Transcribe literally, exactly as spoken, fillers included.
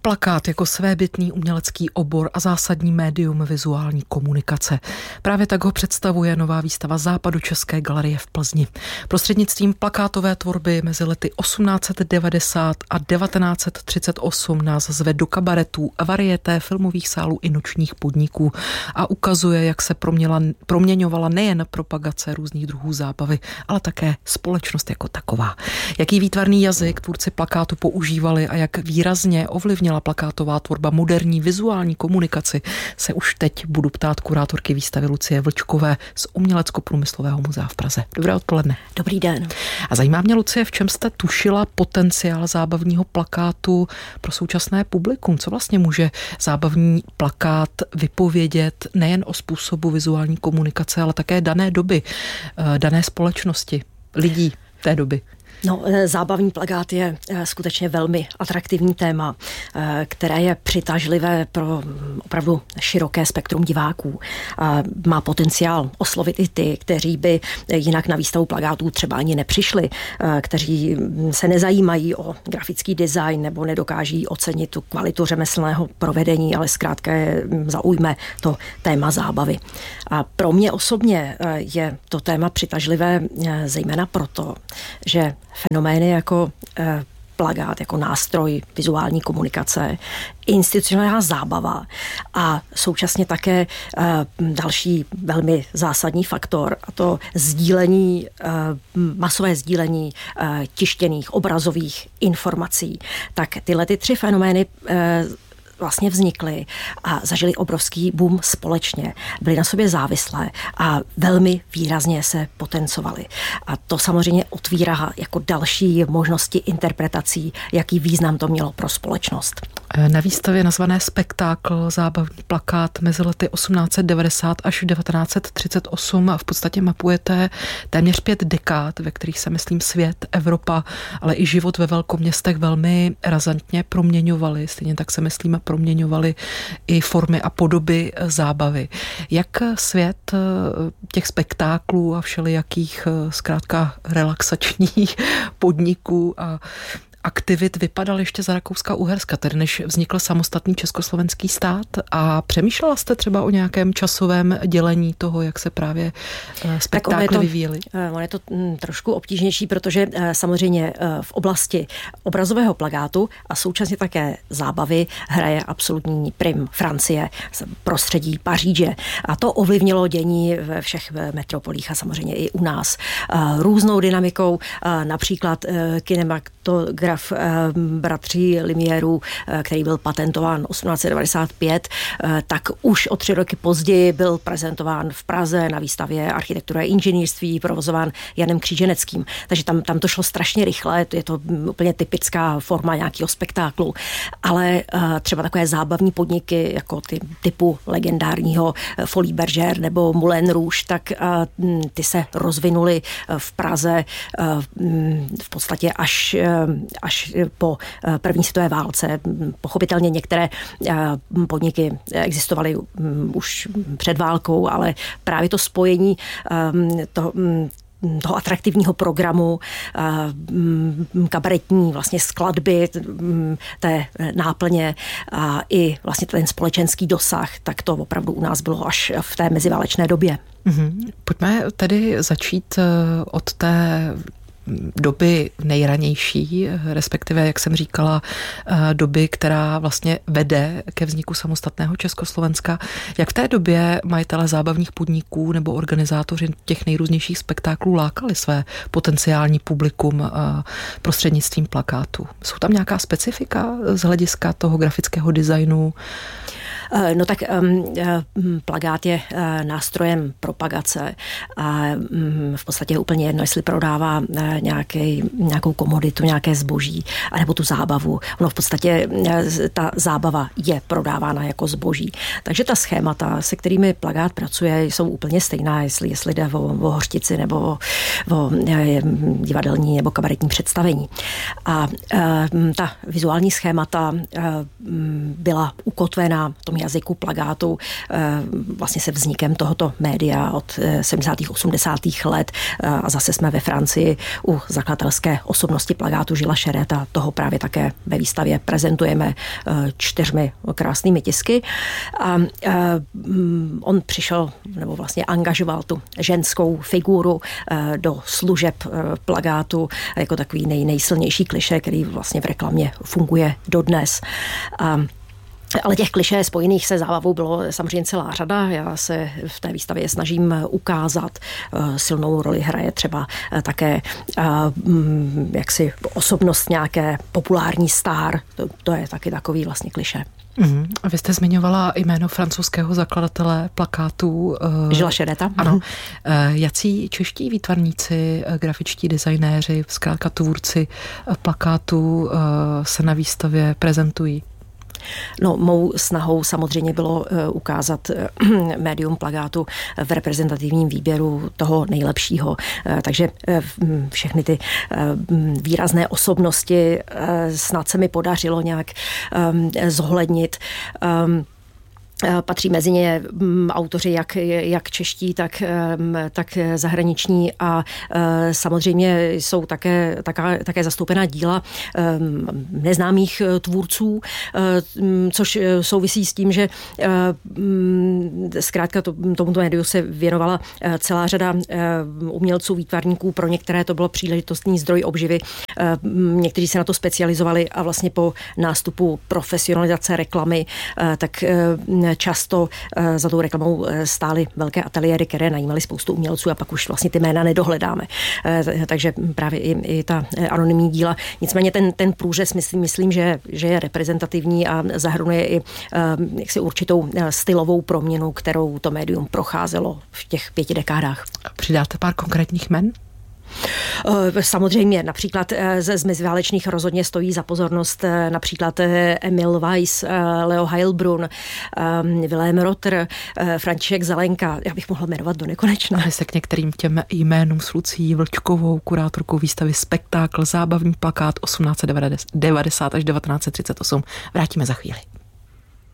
Plakát jako svébytný umělecký obor a zásadní médium vizuální komunikace. Právě tak ho představuje nová výstava Západočeské galerie v Plzni. Prostřednictvím plakátové tvorby mezi lety osmnáct set devadesát a devatenáct set třicet osm nás zve do kabaretů, varieté, filmových sálů i nočních podniků a ukazuje, jak se proměla, proměňovala nejen propagace různých druhů zábavy, ale také společnost jako taková. Jaký výtvarný jazyk tvůrci plakátu používali a jak výrazně ovlivnila plakátová tvorba moderní vizuální komunikaci, se už teď budu ptát kurátorky výstavy Lucie Vlčkové z Umělecko-průmyslového muzea v Praze. Dobré odpoledne. Dobrý den. A zajímá mě, Lucie, v čem jste tušila potenciál zábavního plakátu pro současné publikum? Co vlastně může zábavní plakát vypovědět nejen o způsobu vizuální komunikace, ale také dané doby, dané společnosti, lidí té doby? No, zábavní plakát je skutečně velmi atraktivní téma, které je přitažlivé pro opravdu široké spektrum diváků. Má potenciál oslovit i ty, kteří by jinak na výstavu plakátů třeba ani nepřišli, kteří se nezajímají o grafický design nebo nedokáží ocenit tu kvalitu řemeslného provedení, ale zkrátka zaujme to téma zábavy. A pro mě osobně je to téma přitažlivé zejména proto, že fenomény jako eh, plakát, jako nástroj vizuální komunikace, institucionální zábava a současně také eh, další velmi zásadní faktor, a to sdílení, eh, masové sdílení eh, tištěných obrazových informací. Tak tyhle ty tři fenomény eh, vlastně vznikly a zažili obrovský boom společně. Byly na sobě závislé a velmi výrazně se potencovaly. A to samozřejmě otvírá jako další možnosti interpretací, jaký význam to mělo pro společnost. Na výstavě nazvané Spektákl zábavní plakát mezi lety osmnáct set devadesát až devatenáct set třicet osm v podstatě mapujete téměř pět dekád, ve kterých se, myslím, svět, Evropa, ale i život ve velkoměstech velmi razantně proměňovaly. Stejně tak se, myslím, proměňovaly i formy a podoby zábavy. Jak svět těch spektáklů a všelijakých zkrátka relaxačních podniků a aktivit vypadal ještě za Rakouska-Uherska, tedy než vznikl samostatný československý stát, a přemýšlela jste třeba o nějakém časovém dělení toho, jak se právě spektákly vyvíjely? Ono je to trošku obtížnější, protože samozřejmě v oblasti obrazového plakátu a současně také zábavy hraje absolutní prim Francie, prostředí Paříže, a to ovlivnilo dění ve všech metropolích a samozřejmě i u nás různou dynamikou, například kinematograf bratří Lumierů, který byl patentován osmnáct set devadesát pět, tak už o tři roky později byl prezentován v Praze na výstavě Architektura a inženýrství, provozován Janem Kříženeckým. Takže tam, tam to šlo strašně rychle, je to úplně typická forma nějakého spektáklu. Ale třeba takové zábavní podniky, jako ty typu legendárního Folies Bergère nebo Moulin Rouge, tak ty se rozvinuly v Praze v podstatě až až po první světové válce. Pochopitelně některé podniky existovaly už před válkou, ale právě to spojení toho, toho atraktivního programu, kabaretní vlastně skladby, té náplně a i vlastně ten společenský dosah, tak to opravdu u nás bylo až v té meziválečné době. Mm-hmm. Pojďme tedy začít od té doby nejranější, respektive, jak jsem říkala, doby, která vlastně vede ke vzniku samostatného Československa. Jak v té době majitelé zábavních podniků nebo organizátoři těch nejrůznějších spektáklů lákali své potenciální publikum prostřednictvím plakátu? Jsou tam nějaká specifika z hlediska toho grafického designu? No tak um, plakát je uh, nástrojem propagace a um, v podstatě je úplně jedno, jestli prodává uh, nějaký, nějakou komoditu, nějaké zboží, anebo tu zábavu. Ono v podstatě uh, ta zábava je prodávána jako zboží. Takže ta schémata, se kterými plakát pracuje, jsou úplně stejná, jestli, jestli jde o, o hořtici nebo o, o divadelní nebo kabaretní představení. A uh, ta vizuální schémata uh, byla ukotvená v tom tom jazyku plagátu vlastně se vznikem tohoto média od sedmdesátých osmdesátých let a zase jsme ve Francii u zakladatelské osobnosti plagátu Žila Šereta. Toho právě také ve výstavě prezentujeme čtyřmi krásnými tisky. A on přišel, nebo vlastně angažoval tu ženskou figuru do služeb plagátu jako takový nej, nejsilnější klišé, který vlastně v reklamě funguje dodnes. A ale těch klišé spojených se zábavou bylo samozřejmě celá řada. Já se v té výstavě snažím ukázat. Silnou roli hraje třeba také jaksi osobnost nějaké populární star. To, to je taky takový vlastně klišé. Mm. Vy jste zmiňovala jméno francouzského zakladatele plakátů. Žila Šereta. Ano. Jací čeští výtvarníci, grafičtí designéři, zkrátka tvůrci plakátů se na výstavě prezentují? No, mou snahou samozřejmě bylo ukázat médium plagátu v reprezentativním výběru toho nejlepšího. Takže všechny ty výrazné osobnosti snad se mi podařilo nějak zohlednit. Patří mezi ně autoři jak, jak čeští, tak, tak zahraniční a samozřejmě jsou také, také, také zastoupená díla neznámých tvůrců, což souvisí s tím, že zkrátka to, tomuto médiu se věnovala celá řada umělců, výtvarníků, pro některé to bylo příležitostný zdroj obživy, někteří se na to specializovali a vlastně po nástupu profesionalizace reklamy, tak často za tou reklamou stály velké ateliéry, které najímaly spoustu umělců a pak už vlastně ty jména nedohledáme. Takže právě i, i ta anonymní díla. Nicméně ten, ten průřez myslím, myslím že, že je reprezentativní a zahrnuje i jaksi určitou stylovou proměnu, kterou to médium procházelo v těch pěti dekádách. Přidáte pár konkrétních jmen? Samozřejmě, například z, z meziválečných rozhodně stojí za pozornost například Emil Weiss, Leo Heilbrunn, Wilhelm Rotter, František Zelenka. Já bych mohla jmenovat do nekonečna. Ale se k některým těm jménům s Lucí Vlčkovou, kurátorkou výstavy Spektákl, zábavní plakát osmnáct set devadesát až devatenáct set třicet osm vrátíme za chvíli.